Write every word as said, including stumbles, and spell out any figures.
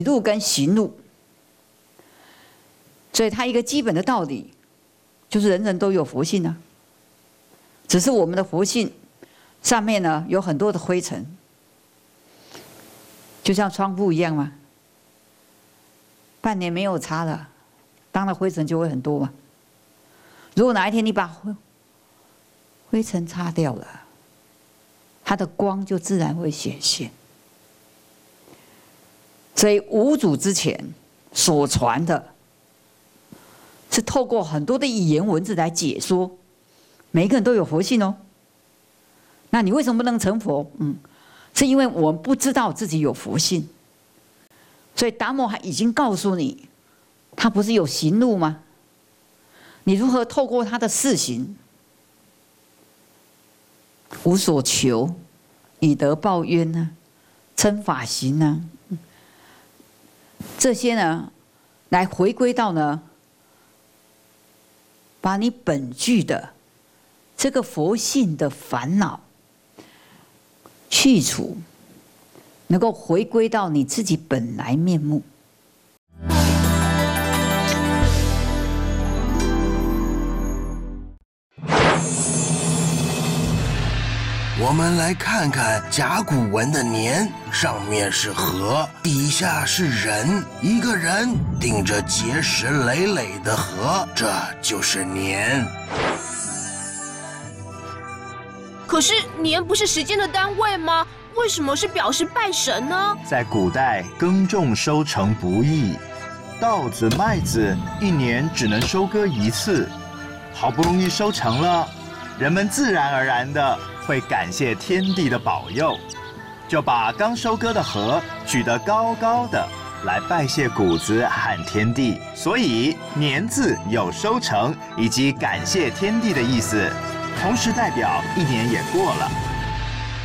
路跟行路，所以它一个基本的道理就是人人都有福性啊，只是我们的福性上面呢有很多的灰尘，就像窗户一样嘛，半年没有擦了，当然灰尘就会很多嘛。如果哪一天你把灰灰尘擦掉了，它的光就自然会显现。所以五祖之前所传的，是透过很多的语言文字来解说，每一个人都有佛性哦。那你为什么不能成佛？嗯，是因为我们不知道自己有佛性，所以达摩还已经告诉你，他不是有行路吗？你如何透过他的四行，无所求，以德报怨呢？称法行呢？这些呢，来回归到呢，把你本具的这个佛性的烦恼去除，能够回归到你自己本来面目。 我们来看看甲骨文的年，上面是河，底下是人，一个人顶着结实累累的河，这就是年。 可是年不是时间的单位吗？为什么是表示拜神呢？ 在古代，耕种收成不易，稻子、麦子一年只能收割一次，好不容易收成了，人们自然而然的会感谢天地的保佑，就把刚收割的禾举得高高的，来拜谢谷子和天地。所以年字有收成以及感谢天地的意思，同时代表一年也过了。